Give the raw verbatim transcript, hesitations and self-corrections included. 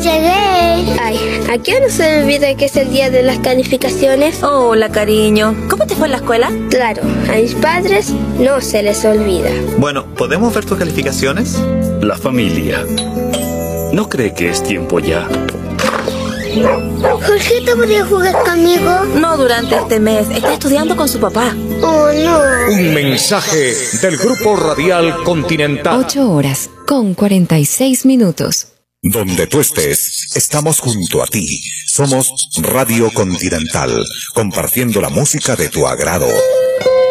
llegué. Ay, ¿a qué no se me olvida que es el día de las calificaciones? Hola, cariño. ¿Cómo te fue en la escuela? Claro, a mis padres no se les olvida. Bueno, ¿podemos ver tus calificaciones? La familia. ¿No cree que es tiempo ya? Jorgito, ¿podría jugar conmigo? No durante este mes. Está estudiando con su papá. Oh, no. Un mensaje del Grupo Radial Continental. Ocho horas con cuarenta y seis minutos. Donde tú estés, estamos junto a ti. Somos Radio Continental, compartiendo la música de tu agrado.